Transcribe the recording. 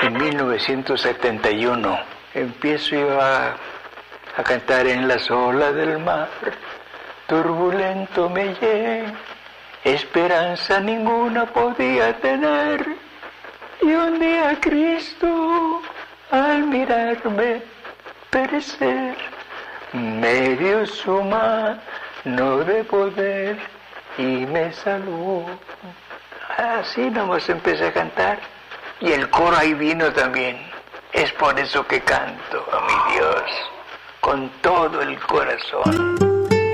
En 1971 empiezo yo a cantar en las olas del mar. Turbulento me hallé, esperanza ninguna podía tener. Y un día Cristo, al mirarme perecer, me dio su mano de poder y me salvó. Así nomás empecé a cantar. Y el coro ahí vino también. Es por eso que canto a mi Dios con todo el corazón.